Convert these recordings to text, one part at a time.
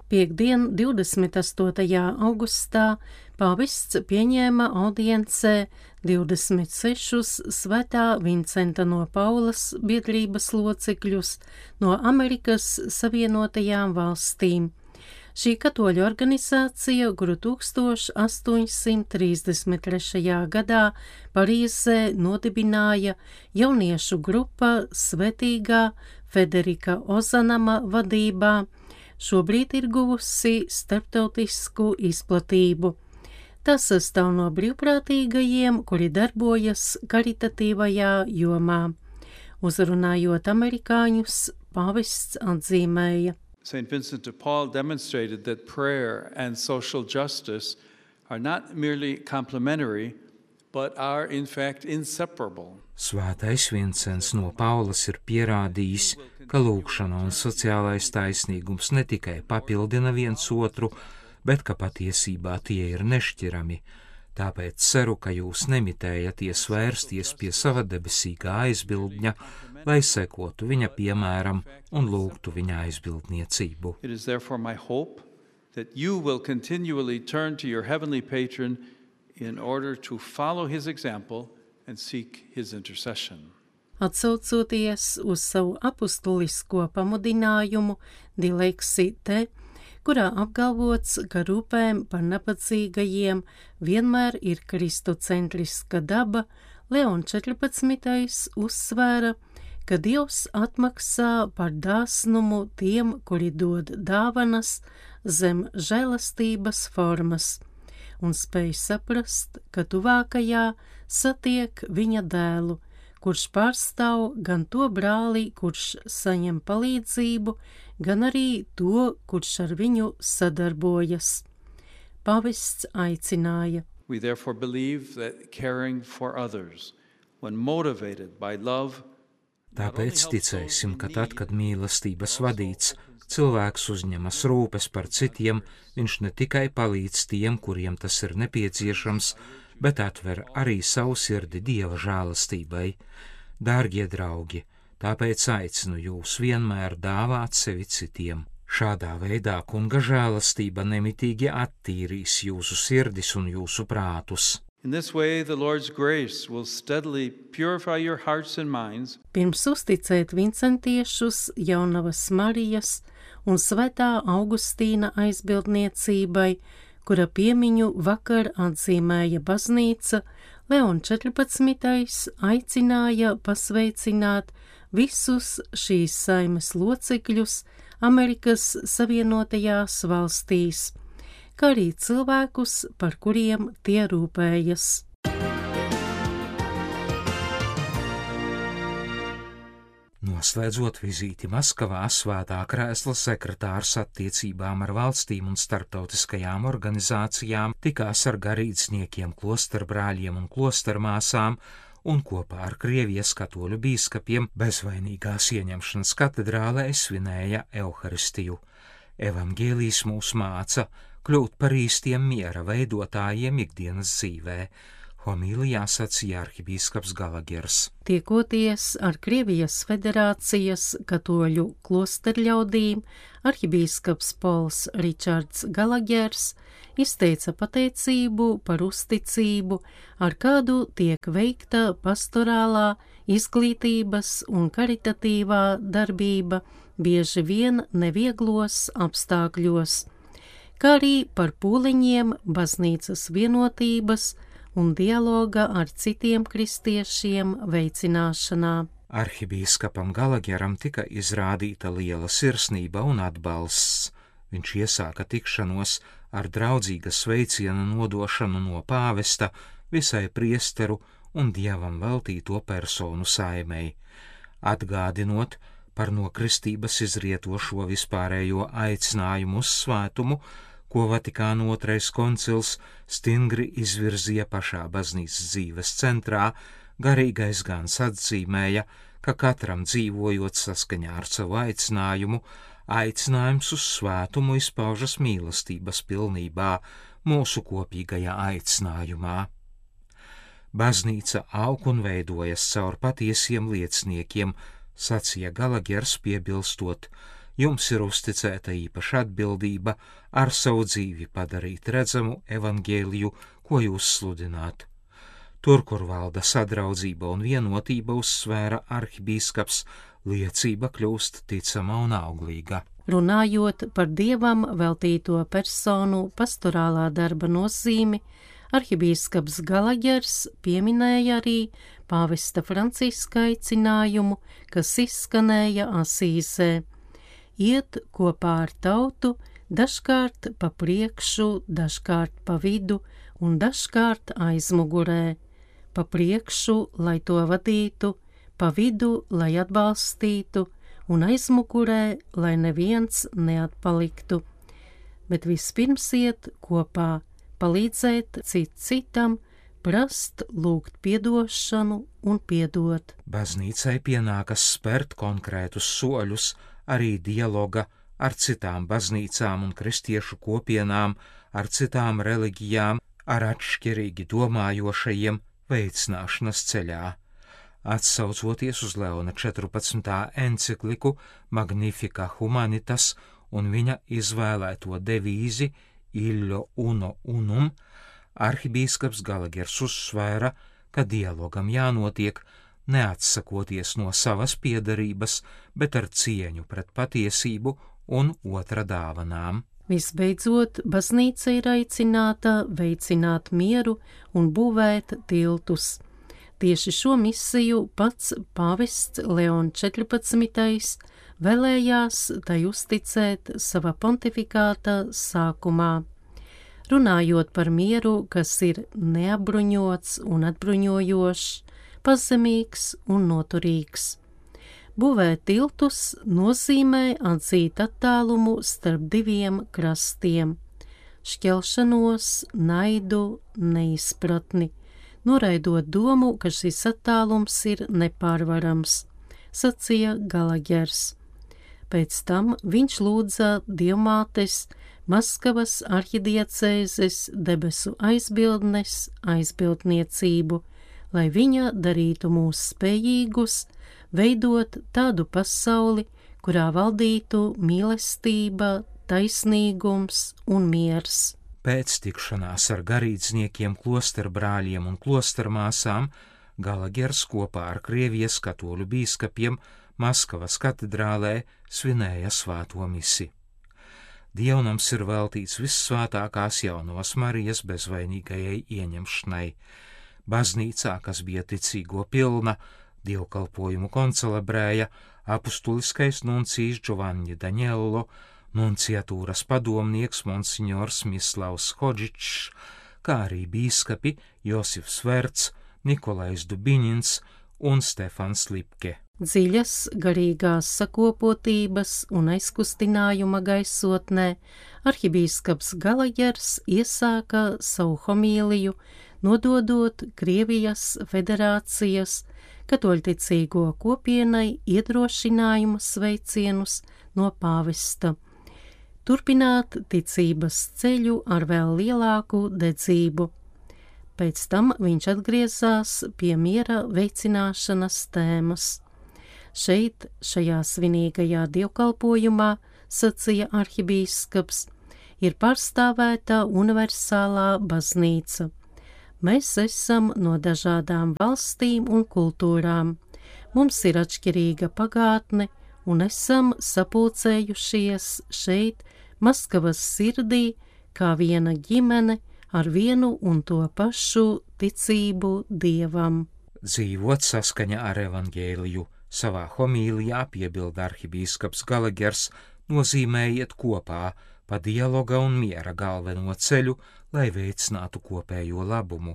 Piektdien, 28. augustā, pāvests pieņēma audiencē 26 Svētā Vincenta no Paulas biedrības locekļus no Amerikas Savienotajām valstīm. Šī katoļu organizācija, kuru 1833. gadā Parīzē nodibināja jauniešu grupa Svētīgā Federika Ozanama vadībā, šobrīd ir guvusi starptautisku izplatību. Tas sastāv no brīvprātīgajiem, kuri darbojas karitatīvajā jomā. Uzrunājot amerikāņus, pāvests atzīmēja: St. Vincent de Paul demonstrated that prayer and social justice are not merely complementary, but are in fact inseparable. Svētais Vincents no Paulas ir pierādījis, ka lūgšana un sociālais taisnīgums ne tikai papildina viens otru, bet ka patiesībā tie ir nešķirami. Tāpēc ceru, ka jūs nemitējaties vērsties pie sava debesīgā aizbildņa, lai sekotu viņa piemēram un lūgtu viņa aizbildniecību. It is therefore my hope that you will continually turn to your heavenly patron in order to follow his example and seek his intercession. Atsaucoties uz savu apustulisko pamudinājumu Dilexi te, kurā apgalvots, ka rūpēm par nabadzīgajiem vienmēr ir kristocentriska daba, Leon 14. uzsvēra, ka Dievs atmaksā par dāsnumu tiem, kuri dod dāvanas zem žēlastības formas, un spēj saprast, ka tuvākajā satiek viņa dēlu, kurš pārstāv gan to brāli, kurš saņem palīdzību, gan arī to, kurš ar viņu sadarbojas. Pāvests aicināja: We therefore believe that caring for others, when motivated by love, Tāpēc ticēsim, ka tad, kad mīlestības vadīts, cilvēks uzņemas rūpes par citiem, viņš ne tikai palīdz tiem, kuriem tas ir nepieciešams, bet atver arī savu sirdi Dieva žēlastībai. Dārgie draugi, tāpēc aicinu jūs vienmēr dāvāt sevi citiem. Šādā veidā Kunga žēlastība nemitīgi attīrīs jūsu sirdis un jūsu prātus. In this way, the Lord's grace will steadily purify your hearts and minds. Pirms uzticēt vincentiešus Jaunavas Marijas un Svētā Augustīna aizbildniecībai, kura piemiņu vakar atzīmēja baznīca, Leon 14. aicināja pasveicināt visus šīs saimes locekļus Amerikas Savienotajās valstīs, kā arī cilvēkus, par kuriem tie rūpējas. Noslēdzot vizīti Maskavā, Svētā Krēsla sekretārs attiecībām ar valstīm un starptautiskajām organizācijām tikās ar garīdzniekiem, klosterbrāļiem un klostermāsām un kopā ar Krievijas katoļu bīskapiem bezvainīgās ieņemšanas katedrālē svinēja Euharistiju. Evangēlijs mūs māca kļūt par īstiem miera veidotājiem ikdienas dzīvē, homīlijā sacīja arhibīskaps Galagers. Tiekoties ar Krievijas federācijas katoļu klosterļaudīm, arhibīskaps Pols Ričards Galagers izteica pateicību par uzticību, ar kādu tiek veikta pastorālā, izglītības un karitatīvā darbība bieži vien nevieglos apstākļos, kā arī par pūliņiem baznīcas vienotības un dialoga ar citiem kristiešiem veicināšanā. Arhibīskapam Galageram tika izrādīta liela sirsnība un atbalsts. Viņš iesāka tikšanos ar draudzīga sveiciena nodošanu no pāvesta visai priesteru un Dievam veltīto personu saimei, atgādinot par no kristības izrietošo vispārējo aicinājumu uz svētumu, ko Vatikāna II koncils stingri izvirzīja pašā baznīcas dzīves centrā, garīgais gans atzīmēja, ka katram dzīvojot saskaņā ar savu aicinājumu, aicinājums uz svētumu izpaužas mīlestības pilnībā mūsu kopīgajā aicinājumā. Baznīca aug un veidojas caur patiesiem lieciniekiem, sacīja Galagers piebilstot, jums ir uzticēta īpaša atbildība ar savu dzīvi padarīt redzamu evangēliju, ko jūs sludināt. Tur, kur valda sadraudzība un vienotība, uzsvēra arhibīskaps, liecība kļūst ticama un auglīga. Runājot par Dievam veltīto personu pastorālā darba nozīmi, arhibīskaps Galagers pieminēja arī pāvesta Franciska aicinājumu, kas izskanēja Asīzē. Iet kopā ar tautu, dažkārt pa priekšu, dažkārt pa vidu un dažkārt aizmugurē. Pa priekšu, lai to vadītu, pa vidu, lai atbalstītu, un aizmugurē, lai neviens neatpaliktu. Bet vispirms iet kopā, palīdzēt citam, prast, lūgt piedošanu un piedot. Baznīcai pienākas spērt konkrētus soļus arī dialoga ar citām baznīcām un kristiešu kopienām, ar citām reliģijām, ar atšķirīgi domājošajiem veicināšanas ceļā. Atsaucoties uz Leona 14. encikliku Magnifica Humanitas un viņa izvēlēto devīzi Illo uno unum, arhibīskaps Galagers uzsvēra, ka dialogam jānotiek neatsakoties no savas piederības, bet ar cieņu pret patiesību un otra dāvanām. Visbeidzot, baznīca ir aicināta veicināt mieru un būvēt tiltus. Tieši šo misiju pats pāvests Leon 14. vēlējās tai uzticēt sava pontifikāta sākumā. Runājot par mieru, kas ir neapbruņots un atbruņojošs, pazemīgs un noturīgs. Būvēt tiltus nozīmē atzīt attālumu starp diviem krastiem, šķelšanos, naidu, neizpratni, noraidot domu, ka šis attālums ir nepārvarams, sacīja Galagers. Pēc tam viņš lūdza Dievmātes Maskavas arhidiecēzes debesu aizbildnes aizbildniecību, lai viņa darītu mūs spējīgus veidot tādu pasauli, kurā valdītu mīlestība, taisnīgums un miers. Pēc tikšanās ar garīdzniekiem, klosterbrāļiem un klostermāsām Galagers kopā ar Krievijas katoļu bīskapiem Maskavas katedrālē svinēja svēto misi. Dievnams ir veltīts vissvētākās jaunās Marijas bezvainīgajai ieņemšanai. Baznīcā, kas bija ticīgo pilna, dievkalpojumu koncelebrēja apustuliskais nuncijs Giovanni Daniello, nunciatūras padomnieks monsignors Mislavs Hodžičs, kā arī bīskapi Josifs Verts, Nikolais Dubiņins un Stefans Lipke. Dziļas garīgās sakopotības un aizkustinājuma gaisotnē arhibīskaps Galagers iesāka savu homīliju, nododot Krievijas federācijas katoļticīgo kopienai iedrošinājumu sveicienus no pāvesta, turpināt ticības ceļu ar vēl lielāku dedzību. Pēc tam viņš atgriezās pie miera veicināšanas tēmas. Šeit, šajā svinīgajā dievkalpojumā, sacīja arhibīskaps, ir pārstāvēta universālā baznīca. Mēs esam no dažādām valstīm un kultūrām. Mums ir atšķirīga pagātne un esam sapulcējušies šeit, Maskavas sirdī, kā viena ģimene ar vienu un to pašu ticību Dievam. Dzīvot saskaņa ar evangēliju, savā homīlijā piebilda arhibīskaps Galagers, nozīmē iet kopā pa dialoga un miera galveno ceļu, lai veicinātu kopējo labumu.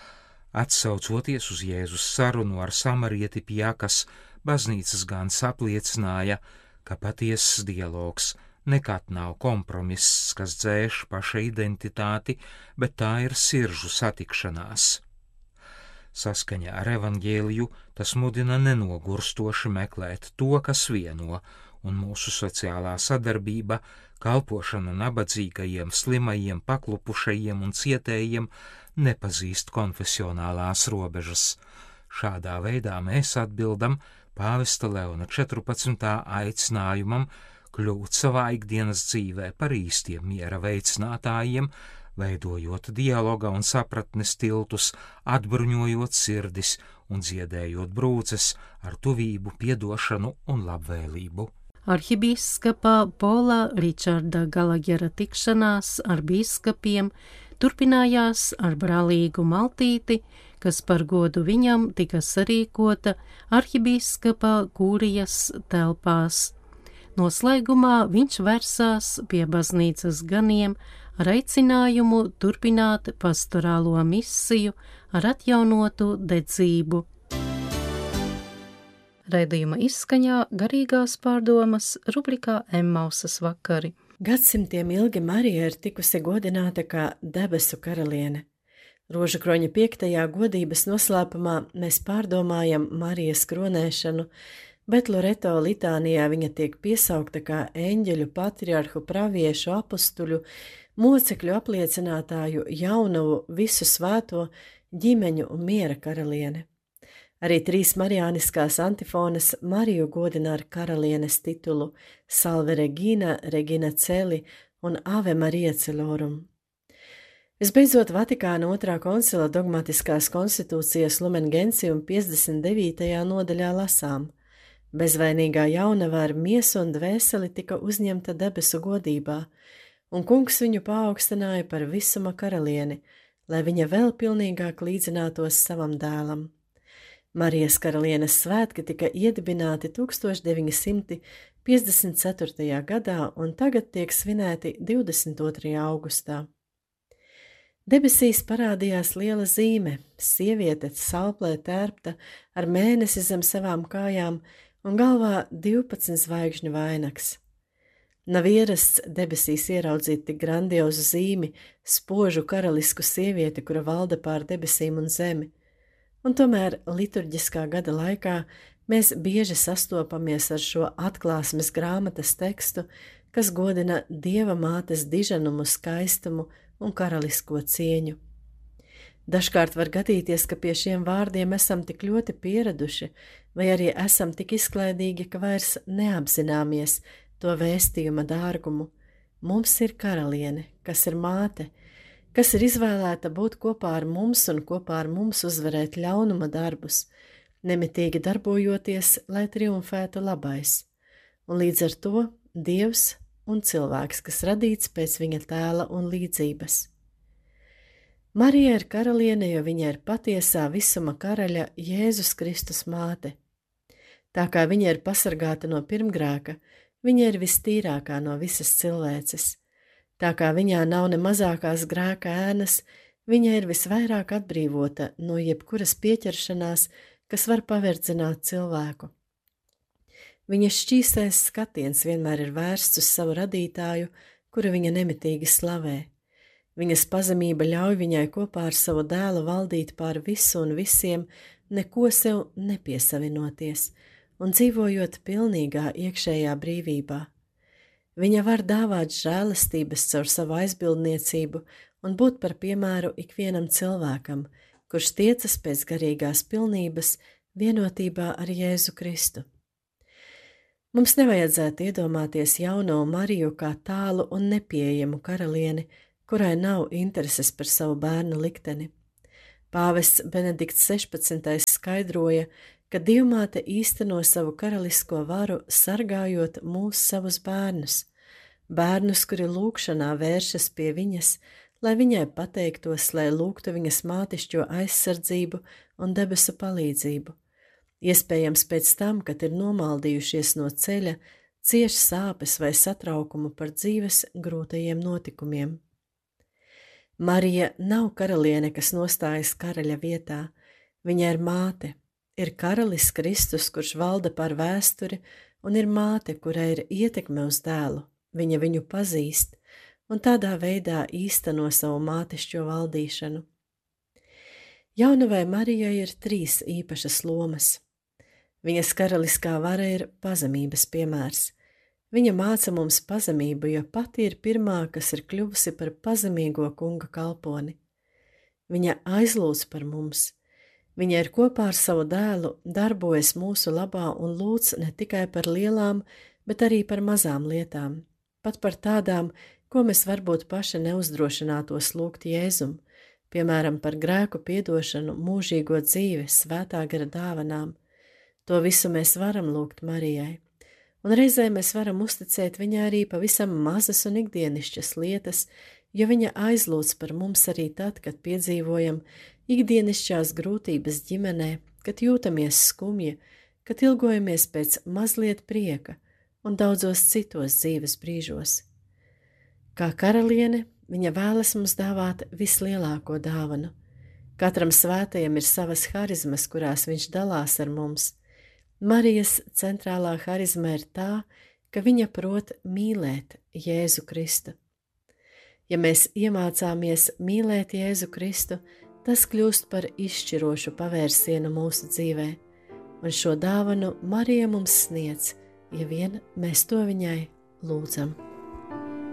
Atsaucoties uz Jēzus sarunu ar samarieti Pjakas, baznīcas gans apliecināja, ka patiesas dialogs nekad nav kompromiss, kas dzēš paša identitāti, bet tā ir siržu satikšanās. Saskaņā ar evangēliju tas mudina nenogurstoši meklēt to, kas vieno, un mūsu sociālā sadarbība, kalpošana nabadzīgajiem, slimajiem, paklupušajiem un cietējiem nepazīst konfesionālās robežas. Šādā veidā mēs atbildam pāvesta Leona 14. aicinājumam kļūt savā ikdienas dzīvē par īstiem miera veicinātājiem, veidojot dialoga un sapratnes tiltus, atbruņojot sirdis un dziedējot brūces ar tuvību, piedošanu un labvēlību. Arhibīskapa Pola Ričarda Galagera tikšanās ar bīskapiem turpinājās ar brālīgu maltīti, kas par godu viņam tika sarīkota arhibīskapa kūrijas telpās. Noslēgumā viņš versās pie baznīcas ganiem ar aicinājumu turpināt pastorālo misiju ar atjaunotu dedzību. Raidījuma izskaņā garīgās pārdomas rubrikā Emmausas vakari. Gadsimtiem ilgi Marija ir tikusi godināta kā debesu karaliene. Rožakroņa 5. godības noslēpumā mēs pārdomājam Marijas kronēšanu, bet Loreto litānijā viņa tiek piesaukta kā eņģeļu, patriarhu, praviešu, apustuļu, mocekļu apliecinātāju, jaunavu, visu svēto, ģimeņu un miera karaliene. Arī 3 marijāniskās antifonas Mariju godina ar karalienes titulu Salve Regina, Regina Celi un Ave Maria Celorum. Visbeidzot, Vatikāna 2. koncila dogmatiskās konstitūcijas Lumen Gentium 59. nodaļā lasām: bezvainīgā jaunava ar miesu un dvēseli tika uzņemta debesu godībā, un kungs viņu paaugstināja par visuma karalieni, lai viņa vēl pilnīgāk līdzinātos savam dēlam. Marijas karalienes svētki tika iedibināti 1954. gadā un tagad tiek svinēti 22. augustā. Debesīs parādījās liela zīme, sieviete salplē tērpta ar mēnesi zem savām kājām un galvā 12 zvaigžņu vainags. Nav ierasts debesīs ieraudzīt tik grandiozu zīmi, spožu karalisku sievieti, kura valda pār debesīm un zemi. Un tomēr liturģiskā gada laikā mēs bieži sastopamies ar šo atklāsmes grāmatas tekstu, kas godina Dieva mātes diženumu, skaistumu un karalisko cieņu. Dažkārt var gadīties, ka pie šiem vārdiem esam tik ļoti pieraduši, vai arī esam tik izklaidīgi, ka vairs neapzināmies to vēstījuma dārgumu. Mums ir karaliene, kas ir māte, kas ir izvēlēta būt kopā ar mums un kopā ar mums uzvarēt ļaunuma darbus, nemitīgi darbojoties, lai triumfētu labais, un līdz ar to Dievs un cilvēks, kas radīts pēc viņa tēla un līdzības. Marija ir karaliene, jo viņa ir patiesā visuma karaļa Jēzus Kristus māte. Tā kā viņa ir pasargāta no pirmgrēka, viņa ir vistīrākā no visas cilvēces. Tā kā viņā nav ne mazākās grēka ēnas, viņa ir visvairāk atbrīvota no jebkuras pieķeršanās, kas var paverdzināt cilvēku. Viņas šķīstais skatiens vienmēr ir vērsts uz savu radītāju, kuru viņa nemitīgi slavē. Viņas pazemība ļauj viņai kopā ar savu dēlu valdīt pār visu un visiem, neko sev nepiesavinoties un dzīvojot pilnīgā iekšējā brīvībā. Viņa var dāvāt žēlastības caur savu aizbildniecību un būt par piemēru ikvienam cilvēkam, kurš tiecas pēc garīgās pilnības vienotībā ar Jēzu Kristu. Mums nevajadzētu iedomāties jauno Mariju kā tālu un nepieejamu karalieni, kurai nav intereses par savu bērnu likteni. Pāvests Benedikts 16. skaidroja, ka Dievmāte īsteno savu karalisko varu, sargājot mūs savus bērnus, kuri lūgšanā vēršas pie viņas, lai viņai pateiktos, lai lūgtu viņas mātišķo aizsardzību un debesu palīdzību. Iespējams pēc tam, kad ir nomaldījušies no ceļa, cieš sāpes vai satraukumu par dzīves grūtajiem notikumiem. Marija nav karaliene, kas nostājas karaļa vietā, viņa ir māte. Ir karalis Kristus, kurš valda par vēsturi, un ir māte, kurai ir ietekme uz dēlu, viņa viņu pazīst, un tādā veidā īsteno savu mātišķo valdīšanu. Jaunavai Marijai ir 3 īpašas lomas. Viņas karaliskā vara ir pazemības piemērs. Viņa māca mums pazemību, jo pati ir pirmā, kas ir kļuvusi par pazemīgo kunga kalponi. Viņa aizlūdz par mums. Viņa ir kopā ar savu dēlu, darbojas mūsu labā un lūdz ne tikai par lielām, bet arī par mazām lietām, pat par tādām, ko mēs varbūt paši neuzdrošinātos lūgt Jēzum, piemēram, par grēku piedošanu, mūžīgo dzīvi, svētā gara dāvanām. To visu mēs varam lūgt Marijai, un reizē mēs varam uzticēt viņai arī pavisam mazas un ikdienišķas lietas, jo viņa aizlūdz par mums arī tad, kad piedzīvojam ikdienišķās grūtības ģimenē, kad jūtamies skumji, kad ilgojamies pēc mazliet prieka un daudzos citos dzīves brīžos. Kā karaliene, viņa vēlas mums dāvāt vislielāko dāvanu. Katram svētajam ir savas harizmas, kurās viņš dalās ar mums. Marijas centrālā harizma ir tā, ka viņa prot mīlēt Jēzu Kristu. Ja mēs iemācāmies mīlēt Jēzu Kristu, tas kļūst par izšķirošu pavērsienu mūsu dzīvē, un šo dāvanu Marija mums sniedz, ja vien mēs to viņai lūdzam.